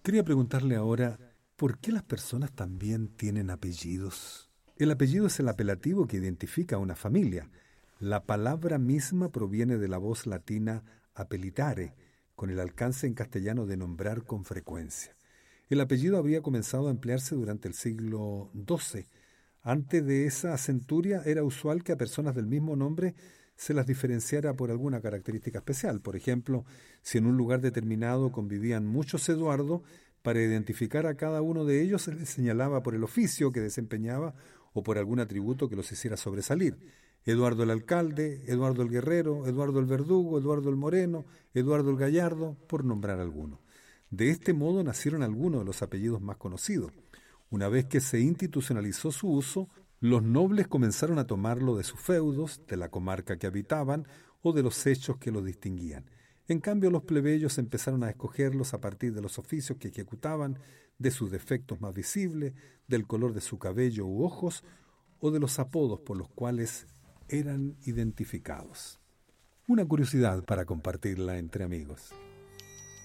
Quería preguntarle ahora, ¿por qué las personas también tienen apellidos? El apellido es el apelativo que identifica a una familia. La palabra misma proviene de la voz latina apellitare, con el alcance en castellano de nombrar con frecuencia. El apellido había comenzado a emplearse durante el siglo XII. Antes de esa centuria era usual que a personas del mismo nombre se las diferenciara por alguna característica especial. Por ejemplo, si en un lugar determinado convivían muchos Eduardo, para identificar a cada uno de ellos se les señalaba por el oficio que desempeñaba o por algún atributo que los hiciera sobresalir. Eduardo el alcalde, Eduardo el guerrero, Eduardo el verdugo, Eduardo el moreno, Eduardo el gallardo, por nombrar alguno. De este modo nacieron algunos de los apellidos más conocidos. Una vez que se institucionalizó su uso, los nobles comenzaron a tomarlo de sus feudos, de la comarca que habitaban o de los hechos que los distinguían. En cambio, los plebeyos empezaron a escogerlos a partir de los oficios que ejecutaban, de sus defectos más visibles, del color de su cabello u ojos, o de los apodos por los cuales eran identificados. Una curiosidad para compartirla entre amigos.